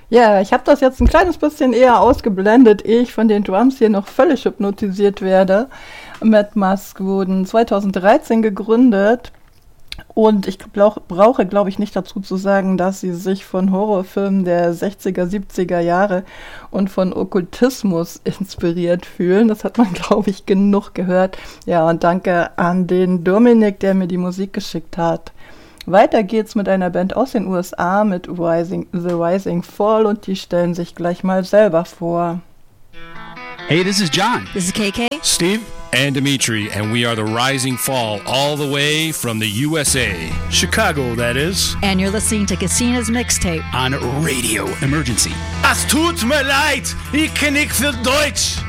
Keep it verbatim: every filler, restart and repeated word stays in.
Ja, ich habe das jetzt ein kleines bisschen eher ausgeblendet, ehe ich von den Drums hier noch völlig hypnotisiert werde. Mad Mask wurden zweitausenddreizehn gegründet und ich brauch, brauche, glaube ich, nicht dazu zu sagen, dass sie sich von Horrorfilmen der sechziger, siebziger Jahre und von Okkultismus inspiriert fühlen. Das hat man, glaube ich, genug gehört. Ja, und danke an den Dominik, der mir die Musik geschickt hat. Weiter geht's mit einer Band aus den U S A mit Rising, The Rising Fall und die stellen sich gleich mal selber vor. Hey, this is John. This is K K. Steve. And Dimitri, and we are the Rising Fall, all the way from the U S A. Chicago, that is. And you're listening to Casina's Mixtape On Radio Emergency. Es tut mir leid, ich kann nicht viel Deutsch.